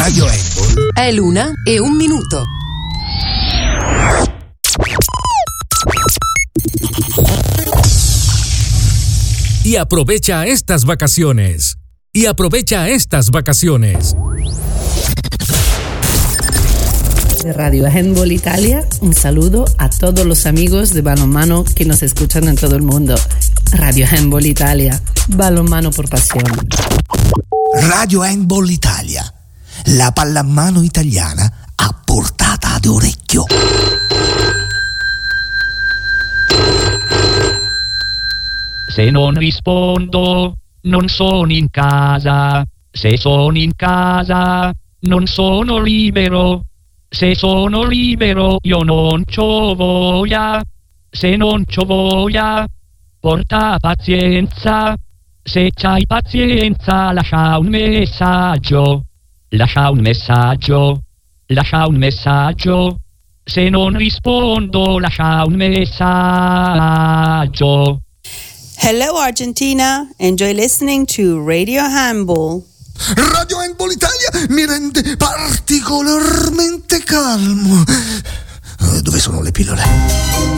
Radio Handball. È l'1:01. Y aprovecha estas vacaciones. De Radio Handball Italia, un saludo a todos los amigos de balonmano que nos escuchan en todo el mundo. Radio Handball Italia, balonmano por pasión. Radio Handball Italia, la pallamano italiana a portata d'orecchio. Se non rispondo, non sono in casa. Se sono in casa, non sono libero. Se sono libero, io non c'ho voglia. Se non c'ho voglia, porta pazienza. Se c'hai pazienza, lascia un messaggio. Lascia un messaggio. Se non rispondo, lascia un messaggio. Hello Argentina, enjoy listening to Radio Handball. Radio Handball Italia mi rende particolarmente calmo. Dove sono le pillole?